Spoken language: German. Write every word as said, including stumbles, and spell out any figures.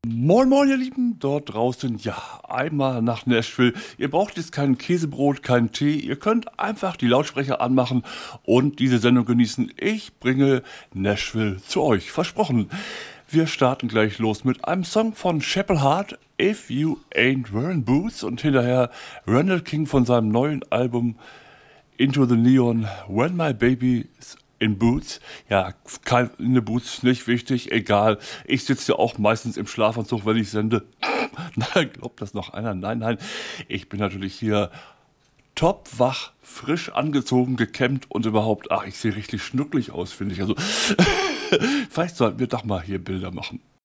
Moin, moin, ihr Lieben, dort draußen, ja, einmal nach Nashville. Ihr braucht jetzt kein Käsebrot, keinen Tee, ihr könnt einfach die Lautsprecher anmachen und diese Sendung genießen. Ich bringe Nashville zu euch, versprochen. Wir starten gleich los mit einem Song von Chapel Hart, If You Ain't Wearing Boots, und hinterher Randall King von seinem neuen Album Into the Neon, When My Baby's in Boots. Ja, keine Boots, nicht wichtig, egal. Ich sitze ja auch meistens im Schlafanzug, wenn ich sende. Nein, glaubt das noch einer? Nein, nein. Ich bin natürlich hier top wach, frisch angezogen, gekämmt und überhaupt, ach, ich sehe richtig schnucklig aus, finde ich. Also, vielleicht sollten wir doch mal hier Bilder machen.